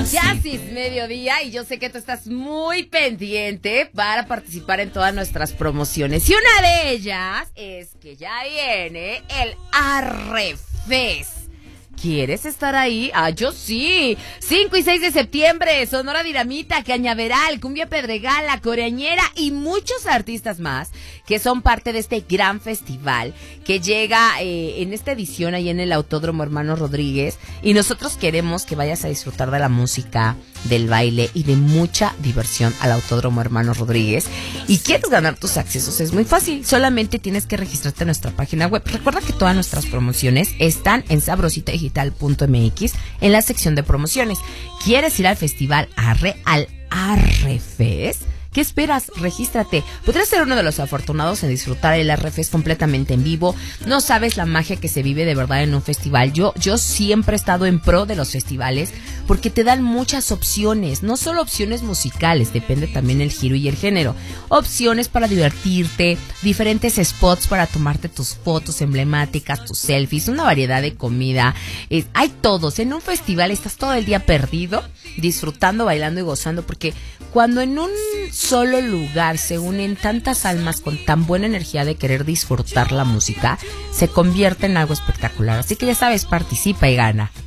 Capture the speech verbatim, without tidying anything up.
Ya sí es mediodía y yo sé que tú estás muy pendiente para participar en todas nuestras promociones. Y una de ellas es que ya viene el Arrefest. ¿Quieres estar ahí? Ah, yo sí. cinco y seis de septiembre, Sonora Dinamita, Cañaveral, Cumbia Pedregal, La Coreañera y muchos artistas más que son parte de este gran festival que llega eh, en esta edición ahí en el Autódromo Hermanos Rodríguez. Y nosotros queremos que vayas a disfrutar de la música, del baile y de mucha diversión al Autódromo Hermanos Rodríguez. Y quieres ganar tus accesos, es muy fácil. Solamente tienes que registrarte en nuestra página web. Recuerda que todas nuestras promociones están en sabrosita digital punto m x en la sección de promociones. ¿Quieres ir al festival Arre, al Arrefest? ¿Qué esperas? Regístrate. Podrás ser uno de los afortunados en disfrutar el Arrefest completamente en vivo. No sabes la magia que se vive de verdad en un festival. Yo, yo siempre he estado en pro de los festivales porque te dan muchas opciones. No solo opciones musicales, depende también el giro y el género. Opciones para divertirte, diferentes spots para tomarte tus fotos emblemáticas, tus selfies, una variedad de comida. Eh, hay todos. En un festival estás todo el día perdido, disfrutando, bailando y gozando, porque cuando en un solo lugar se unen tantas almas con tan buena energía de querer disfrutar la música, se convierte en algo espectacular. Así que ya sabes, participa y gana.